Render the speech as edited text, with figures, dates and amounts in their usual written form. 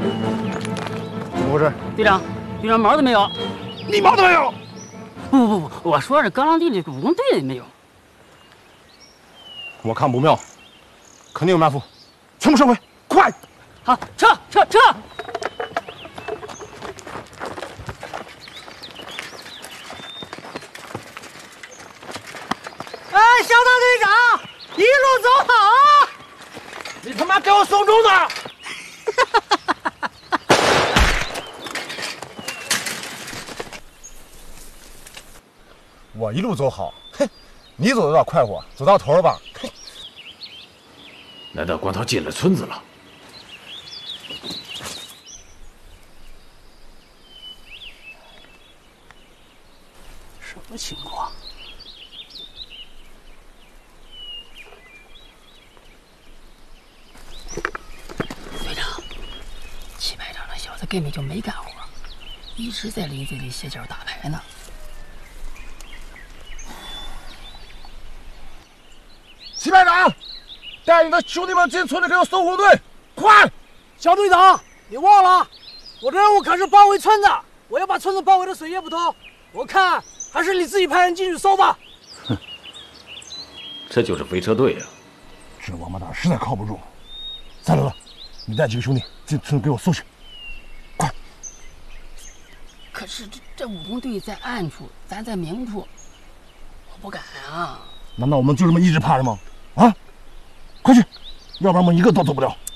怎么回事？ 队长毛都没有。 你毛都没有？ 不，我说是高浪地里武工队的没有。 我看不妙，肯定有埋伏，全部收回，快！ 好，撤！ 哎，肖大队长，一路走好啊！ 你他妈给我送终的！我一路走好，嘿，你走的有点快活，走到头了吧？嘿， 难道光头进了村子了？ 什么情况？队长，齐排长那小子根本就没干活，一直在林子里歇脚打牌呢。 齐排长，带你的兄弟们进村里给我搜红队，快！ 小队长，你忘了，我的任务可是包围村子，我要把村子包围的水泄不通。我看还是你自己派人进去搜吧。 哼，这就是飞车队啊！ 这王八蛋实在靠不住。三轮子，你带几个兄弟进村给我搜去，快！ 可是这武工队在暗处，咱在明处，我不敢啊。 难道我们就这么一直趴着吗？啊！快去，要不然我们一个都走不了。